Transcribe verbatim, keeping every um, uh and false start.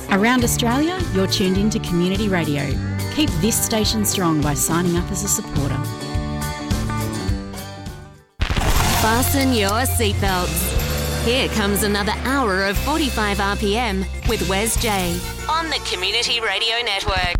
Around Australia, you're tuned in to Community Radio. Keep this station strong by signing up as a supporter. Fasten your seatbelts. Here comes another hour of forty-five R P M with Wes J on the Community Radio Network.